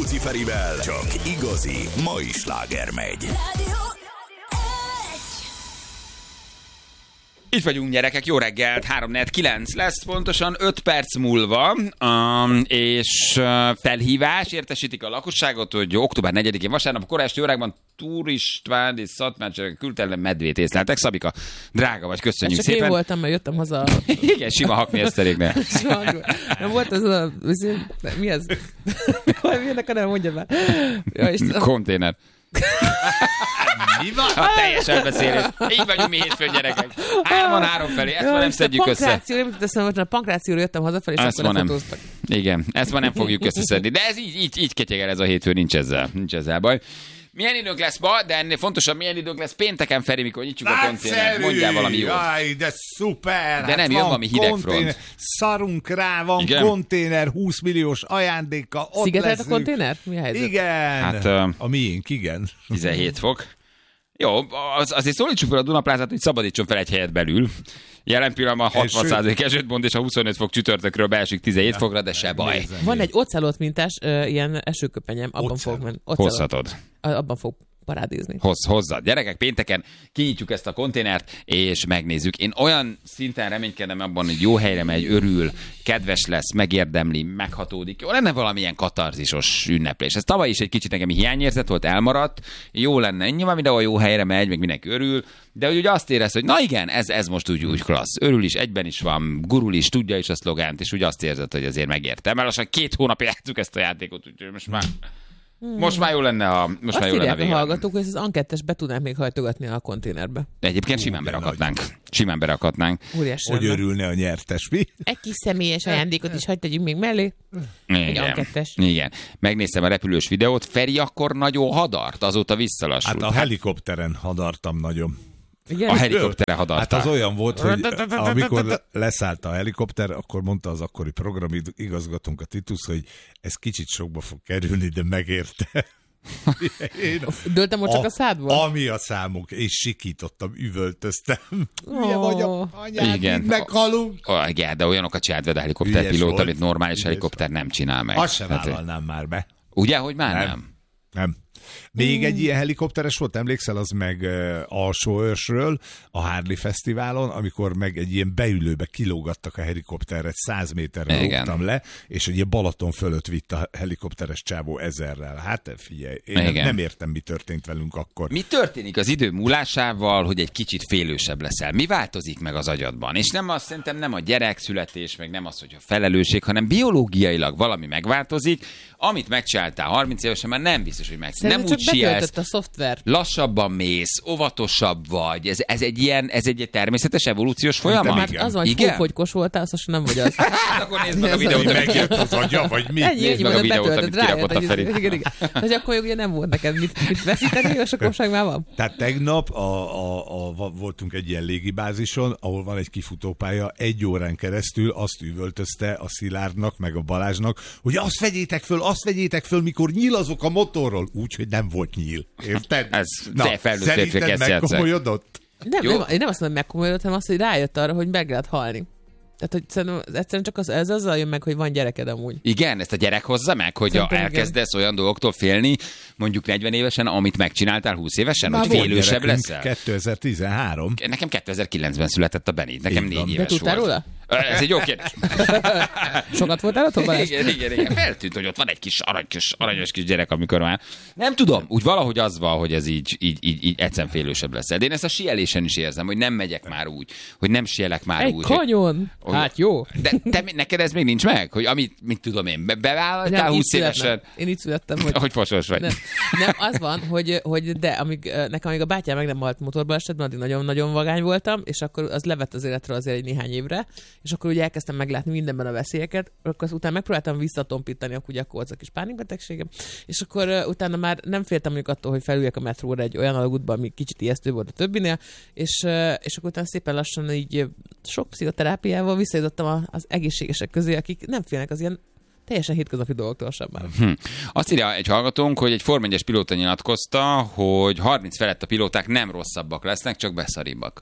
Rádióci Ferivel csak igazi mai sláger megy. Itt vagyunk, gyerekek, jó reggelt, 3-4-9 lesz pontosan 5 perc múlva, és felhívás, értesítik a lakosságot, hogy október 4-én vasárnap a korai esti órákban Túr István és Szatmár küldte medvét észleltek. Szabika, drága vagy, köszönjük szépen. Én voltam, mert jöttem haza. Igen, sima hakni eszteléknél. Nem volt az a... Mi ez? Milyennek a nem mondja már. Ja, konténer. Mi van? A teljes elbeszélés. Így vagyunk mi hétfőn, gyerekek. 3 felé, ezt ma nem szedjük össze. A pankrációra jöttem hazafelé, és ezt akkor nem. fotóztak. Igen, ezt ma nem fogjuk összeszedni. De ez így ketyegel ez a hétfő, nincs ezzel baj. Milyen időnk lesz ma, de ennél fontosabb, milyen időnk lesz pénteken, Feri, mikor nyitjuk a konténert. Mondjál valami jót. Jaj, de szuper! De nem, jön valami hidegfront. Szarunk rá, van igen? Konténer, 20 milliós ajándéka, ott szigetelt leszünk. a konténer? Mi a helyzet? Igen! Hát, a miénk, igen. 17 fok. Jó, azért szólítsuk fel a Dunaplázát, hogy szabadítson fel egy helyet belül. Jelen pillanatban 60% esőt mond, és a 25 fok csütörtökről beesik 17 fokra, de se baj. Van egy ocelot mintás ilyen esőköpenyem, abban fog menni. Hozhatod. Abban fog parádézni. Hozzad. Gyerekek, pénteken kinyitjuk ezt a konténert, és megnézzük. Én olyan szinten reménykedem abban, hogy jó helyre megy, örül, kedves lesz, megérdemli, meghatódik. Jó lenne valamilyen katarzisos ünneplés. Ez tavaly is egy kicsit nekem hiányérzet volt, elmaradt. Jó lenne, nyilván mindenhol jó helyre megy, meg mindenki örül, de hogy azt érez, hogy na igen, ez most úgy klassz. Örül is, egyben is van, gurul is, tudja is a szlogánt, és úgy azt érzed, hogy azért megérte. Mert lassan 2 hónapja játsszuk ezt a játékot, úgyhogy most már jó lenne a vége. Hallgatók, hogy az ankettes be tudnánk még hajtogatni a konténerbe. Egyébként simán berakhatnánk. Óriási hogy örülne a nyertes, mi? Egy kis személyes ajándékot is hagyd tegyünk még mellé. Egy ankettes. Igen. Megnéztem a repülős videót. Feri akkor nagyon hadart, azóta visszalassult. Hát a helikopteren hadartam nagyon. Igen? A helikoptere hadartál. Hát az olyan volt, hogy amikor leszállt a helikopter, akkor mondta az akkori programigazgatónk, a Titus, hogy ez kicsit sokba fog kerülni, de megérte. Döltem ott csak a szádból? Ami a számunk, és sikítottam, üvöltöztem. Milyen vagy a anyád, igen. Meghalunk. Igen, de olyanokat csinált vele a helikopterpilóta, amit normális helikopter nem csinál meg. Azt sem vállalnám már be. Ugye, hogy már Nem. Még egy ilyen helikopteres volt, emlékszel, az meg Alsóörsről, a Harley Fesztiválon, amikor meg egy ilyen beülőbe kilógattak a helikopterre, 100 méterre rúgtam le, és egy ilyen Balaton fölött vitt a helikopteres csávó 1000-rel. Hát figyelj, én nem értem, mi történt velünk akkor. Mi történik az idő múlásával, hogy egy kicsit félősebb leszel? Mi változik meg az agyadban? És nem azt, szerintem nem a gyerekszületés, meg nem az, hogy a felelősség, hanem biológiailag valami megváltozik, amit megcsináltál 30 évesen, már nem biztos, hogy nem úgy sielsz, a szoftver. Lassabban mész, óvatosabb vagy. Ez egy természetes evolúciós folyamat. Hát az van, hogy fúfogykos voltál, azt most nem vagy az. Akkor nézd meg a videót, amit megjött az agya, vagy mi? Nézd meg a videót, amit kirakott a Feri. Igen. Hogy akkor ugye nem volt neked mit veszíteni, és akkor már van. Tehát tegnap voltunk egy ilyen légibázison, ahol van egy kifutópálya, 1 órán keresztül azt üvöltözte a Szilárdnak, meg a Balázsnak, hogy azt vegyétek föl, mikor nyilazok a motorról. Úgyhogy nem volt nyíl. Érted? Ez felnőtt férfiak ezt játszák. Megkomolyodott? Nem, én nem azt mondom, hogy megkomolyodott, hanem azt, hogy rájött arra, hogy meg lehet halni. Tehát, hogy szerintem egyszerűen csak ez azzal jön meg, hogy van gyereked amúgy. Igen, ezt a gyerek hozza meg, hogy elkezdesz olyan dolgoktól félni, mondjuk 40 évesen, amit megcsináltál 20 évesen, már hogy félősebb leszel? 2013. Nekem 2009-ben született a Benit, nekem 4 éves volt. Róla? Ez egy jó kérdés. Sokat voltál ott, Balázs? Igen. Feltűnt, hogy ott van egy kis aranyos kis gyerek, amikor már... Nem tudom, úgy valahogy az van, hogy ez így egyszerűen félősebb leszel. De én ezt a síelésen is érzem, hogy nem megyek már úgy, hogy nem sielek már úgy. Egy kanyon! Hát jó. De neked ez még nincs meg? Hogy amit, mit tudom én, bevállaltál 20 évesen? Én így születtem, hogy fosos vagy. Nem, az van, hogy de nekem amíg a bátyám meg nem halt motorbalesetben, addig nagyon-nagyon vagány voltam, és akkor az levett az életről azért egy néhány évre, és akkor ugye elkezdtem meglátni mindenben a veszélyeket, akkor utána megpróbáltam visszatompítani, akkor az a kis pánikbetegségem, és akkor utána már nem féltem mondjuk attól, hogy felüljek a metróra egy olyan alagútba, ami kicsit ijesztő volt a többinél, és akkor utána szépen lassan így sok pszichoterápiával visszajutottam az egészségesek közé, akik nem félnek az ilyen teljesen hétköznapi dolgoktól sem már. Azt írja egy hallgatónk, hogy egy Forma 1-es pilóta nyilatkozta, hogy 30 felett a pilóták nem rosszabbak lesznek, csak beszaribbak.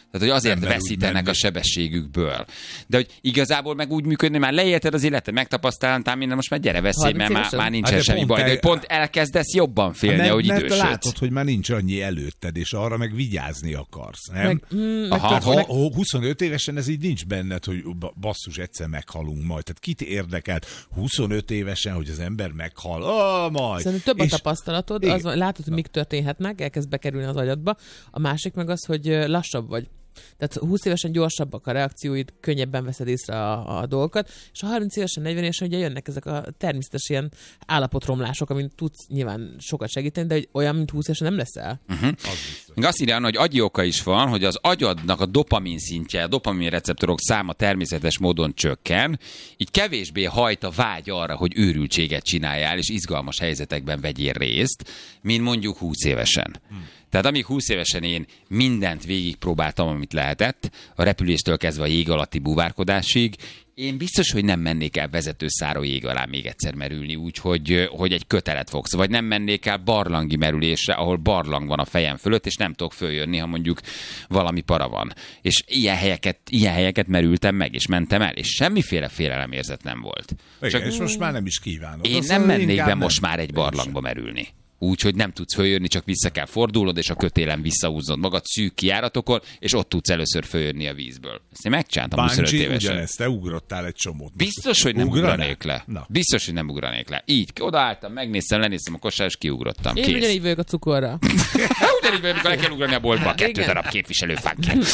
Tehát, hogy azért veszítenek a sebességükből. De hogy igazából meg úgy működni, már leélted az életed, megtapasztaltál minden, most már gyere, veszélj, mert már nincsen semmi baj. De hogy pont elkezdesz jobban félni, ahogy idősödsz. Mert látod, hogy már nincs annyi előtted, és arra meg vigyázni akarsz, nem? Ha 25 évesen ez így nincs benned, hogy basszus, egyszer meghalunk majd. Tehát kit érdekelt 25 évesen, hogy az ember meghal? Majd. Szerintem több a tapasztalatod, látod, hogy mik történhetnek, elkezd bekerülni az agyadba. A másik meg az, hogy lassabb vagy. Tehát 20 évesen gyorsabbak a reakcióid, könnyebben veszed észre a dolgokat, és a 30 évesen, 40 évesen ugye jönnek ezek a természetes ilyen állapotromlások, amin tudsz nyilván sokat segíteni, de olyan, mint 20 évesen nem leszel. Azt írja, hogy agyi oka is van, hogy az agyadnak a dopamin szintje, a dopamin receptorok száma természetes módon csökken, így kevésbé hajt a vágy arra, hogy őrültséget csináljál, és izgalmas helyzetekben vegyél részt, mint mondjuk 20 évesen. Tehát amíg 20 évesen én mindent végigpróbáltam, amit lehetett, a repüléstől kezdve a jég alatti búvárkodásig, én biztos, hogy nem mennék el vezetőszáró jég alá még egyszer merülni, úgyhogy hogy egy kötelet fogsz. Vagy nem mennék el barlangi merülésre, ahol barlang van a fejem fölött, és nem tudok följönni, ha mondjuk valami para van. És ilyen helyeket merültem meg, és mentem el, és semmiféle félelemérzet nem volt. Igen, és most már nem is kívánod. Én nem mennék be most már egy barlangba merülni. Úgyhogy nem tudsz följönni, csak vissza kell fordulnod, és a kötélen visszahúznod magad szűk kijáratokon, és ott tudsz először följönni a vízből. Ezt én megcsináltam 25 évesen. Ugyanezt, te ugrottál egy csomót. Biztos, hogy nem ugranék le. Biztos, hogy nem ugranék le. Így, odaálltam, megnéztem, lenéztem a kosár, és kiugrottam. Én ugyanígy vagyok a cukorra. Ugyanígy vagyok, amikor le kell ugrani a boltba, 2 darab képviselőfák.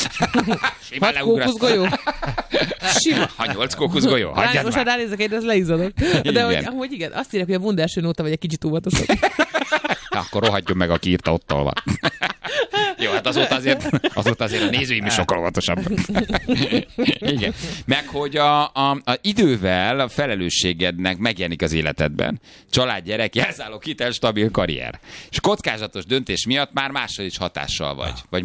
6 kókuszgolyó. Sima. Ha 8 kókuszgolyó, hagyjad most már ránézek egyre, ez leizadok. De hogy igen, azt írják, hogy a Wunderschön óta vagy egy kicsit óvatosabb. Akkor rohadjon meg, aki írta, ott van. Jó, hát azóta azért a nézőim is sokkal óvatosabb. Igen. Meg, hogy a idővel a felelősségednek megjelenik az életedben. Család, gyerek, jelzálók, hitel, stabil karrier. És kockázatos döntés miatt már másra is hatással vagy.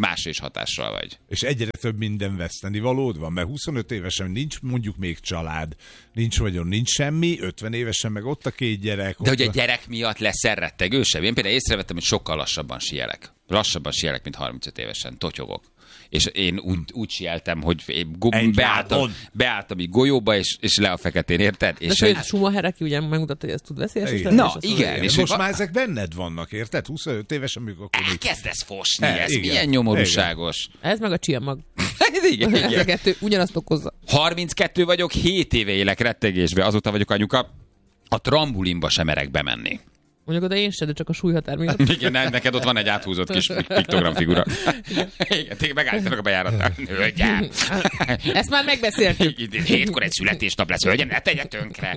És egyre több minden vesztenivalód van, mert 25 évesen nincs mondjuk még család, nincs vagyon, nincs semmi, 50 évesen meg ott a 2 gyerek. De hogy a gyerek miatt leszel rettegősebb. Én például észrevettem, hogy sokkal lassabban sielek. Lassabban sielek, mint 35 évesen. Totyogok. És én úgy sieltem, hogy beálltam így golyóba, és le a feketén, érted? De és Schumacher, aki ugye megmutatta, hogy ezt tud veszélyes. Na, igen. És most már ezek benned vannak, érted? 25 évesen, amikor akkor... Elkezdesz fosni, ez milyen nyomorúságos. Ez meg a csiamag. Igen. Ez a 2 ugyanazt okozza. 32 vagyok, 7 éve élek rettegésbe, azóta vagyok anyuka. A trambulinba sem merek bemenni. Mondjuk oda én sem, de csak a súlyhatár miatt. Igen, neked ott van egy áthúzott kis piktogramfigura. Igen, téged megállítanak a bejáratnál. Hölgyem! Ezt már megbeszéltük. 7-kor egy születésnap lesz, hölgyem, ne tegye tönkre.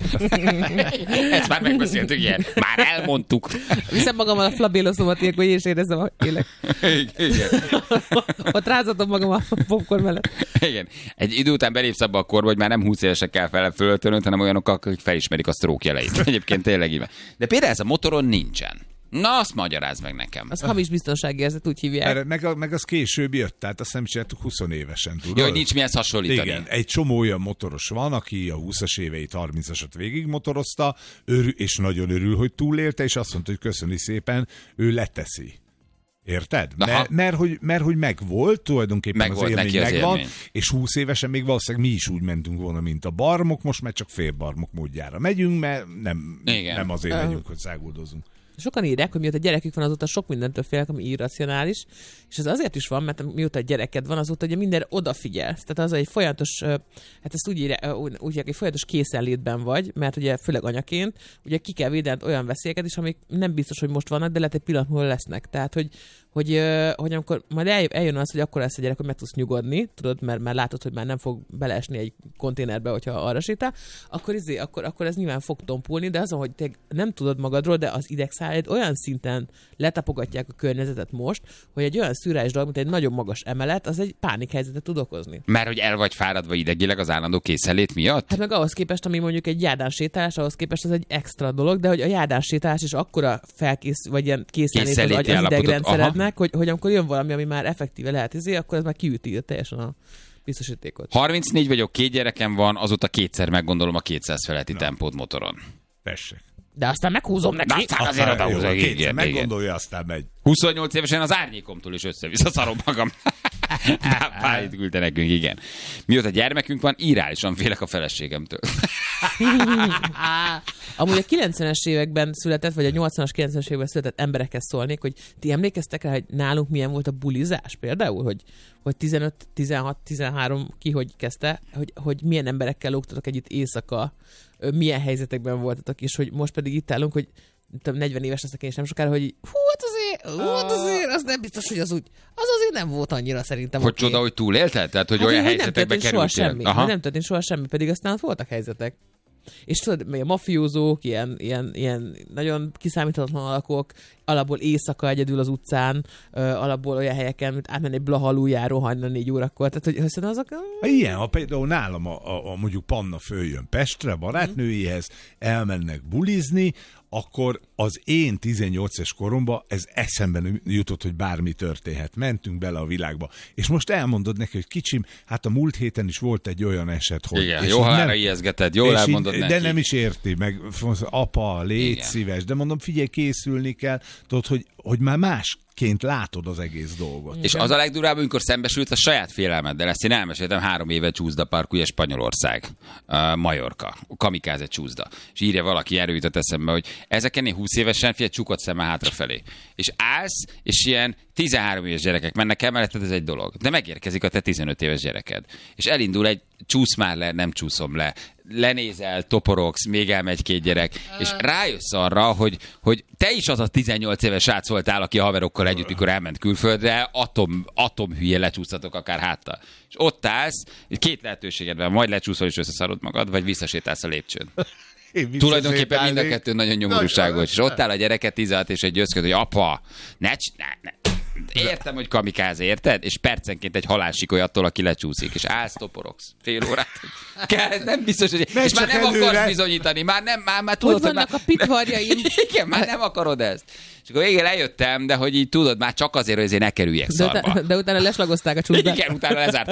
Ezt már megbeszéltük, ilyen. Már elmondtuk. Viszem magammal a flabéloszomat, ilyenkor én is érezzem a élek. Igen. Ott rázatom magam a popcorn mellett. Igen. Egy idő után belépsz abba a korba, hogy már nem 20 évesek kell fölöltönöd, hanem olyanok, akik felismerik a stroke jeleit. Egyébként tényleg így van. De például ez a motoron nincsen. Na, azt magyarázd meg nekem. Az hamis biztonságérzet, úgy hívják. Meg az később jött, tehát azt nem csináltuk 20 évesen, tudod? Jó, hogy nincs mihez hasonlítani. Igen, egy csomó olyan motoros van, aki a 20-as éveit, 30-asat végig motorozta, és nagyon örül, hogy túlélte, és azt mondta, hogy köszöni szépen, ő leteszi. Érted? Mert hogy megvolt, tulajdonképpen az élmény megvan, és 20 évesen még valószínűleg mi is úgy mentünk volna, mint a barmok, most már csak félbarmok módjára megyünk, mert nem azért megyünk, hogy száguldozunk. Sokan írják, hogy mióta gyerekük van, azóta sok mindentől félek, ami irracionális, és ez azért is van, mert mióta gyereked van, azóta ugye mindenre odafigyelsz. Tehát az egy folyamatos, hát ezt úgy írják, egy folyamatos készenlétben vagy, mert ugye főleg anyaként, ugye ki kell védened olyan veszélyeket is, amik nem biztos, hogy most vannak, de lehet egy pillanat múlva lesznek. Tehát, hogy amikor majd eljön az, hogy akkor lesz a gyerek, hogy meg tudsz nyugodni, tudod, mert már látod, hogy már nem fog beleesni egy konténerbe, hogyha arra sétál, akkor ez nyilván fog tompulni, de azon, hogy te nem tudod magadról, de az idegszálaid olyan szinten letapogatják a környezetet most, hogy egy olyan szürreális dolog, mint egy nagyon magas emelet, az egy pánikhelyzetet tud okozni. Mert hogy el vagy fáradva idegileg az állandó készenlét miatt? Hát meg ahhoz képest, ami mondjuk egy járdán sétálás, ahhoz képest az egy extra dolog, de hogy a járdán sétálás is akkora vagy ilyen készenlét az idegrendszerednek, hogy amikor jön valami, ami már effektíve lehet akkor ez már kiüti teljesen a biztosítékot. 34 vagyok, 2 gyerekem van, azóta 2-szer meggondolom a 200 feletti tempót motoron. Tessék. De aztán meghúzom neki. Aztán azért odahúzom. Meggondolja, aztán megy. 28 évesen az árnyékomtól is össze-vissza szarom magam. Pályit küldte nekünk, igen. Mióta gyermekünk van, irreálisan félek a feleségemtől. Amúgy a 90-es években született, vagy a 80-as, 90-es években született emberekhez szólnék, hogy ti emlékeztek rá, hogy nálunk milyen volt a bulizás például, hogy 15, 16, 13 ki hogy kezdte, hogy milyen emberekkel lógtatok együtt éjszaka, milyen helyzetekben voltatok, és hogy most pedig itt állunk, hogy 40 éves leszek én is nem sokára, hogy hát azért, az nem biztos, hogy az azért nem volt annyira szerintem. Hogy csoda, hogy túlélted? Tehát, hogy hát olyan helyzetekbe kerültél? Nem történt soha semmi, pedig aztán ott voltak helyzetek. És tudod, a mafiózók, ilyen nagyon kiszámíthatatlan alakok, alapból éjszaka egyedül az utcán, alapból olyan helyeken, mint átmenni egy Blaha aluljáró hajnal 4 órakor. Tehát, hogy hiszen azok... Ilyen, ha például nálam mondjuk Panna följön Pestre, barátnőihez, elmennek bulizni, akkor az én 18 es koromban ez eszembe jutott, hogy bármi történhet. Mentünk bele a világba. És most elmondod neki, hogy kicsim, hát a múlt héten is volt egy olyan eset, hogy... Igen, jó, ha erre ijeszgeted, jól elmondod neki. De nem is érti, meg apa, légy szíves. De mondom, figyelj, készülni kell, tudod, hogy már másként látod az egész dolgot. És az a legdurább, amikor szembesült a saját félelmeddel. Ezt én elmeséltem 3 éve csúszda park, ugye Spanyolország, Majorka, kamikáze csúszda. És írja valaki, erről jutott eszembe, hogy ezeken én 20 évesen csukott szemmel hátrafelé. És állsz, és ilyen 13 éves gyerekek mennek el, mert ez egy dolog. De megérkezik a te 15 éves gyereked. És elindul egy csúsz már le, nem csúszom le. Lenézel, toporogsz, még elmegy 2 gyerek, és rájössz arra, hogy te is az a 18 éves srác voltál, aki a haverokkal együtt, mikor elment külföldre, atomhülye lecsúsztatok akár háttal. És ott állsz, 2 lehetőséged van, majd lecsúszol és összeszarod magad, vagy visszasétálsz a lépcsőn. Tulajdonképpen mind a 2 nagyon nyomorúságos. És ott áll a gyereket 16 és egy győzköd, hogy apa, ne. Értem, hogy kamikáze, érted? És percenként egy halálsikoly attól, aki lecsúszik. És állsz, toporogsz. Fél órát. Ez nem biztos, hogy... És már nem akarsz bizonyítani. Már tudod, hogy vannak a pitvarjaim. Igen, már nem akarod ezt. És akkor végén lejöttem, de hogy így tudod, már csak azért, hogy ezért ne kerüljek szarba. De utána leslagozták a csúszdát. Igen, utána lezárták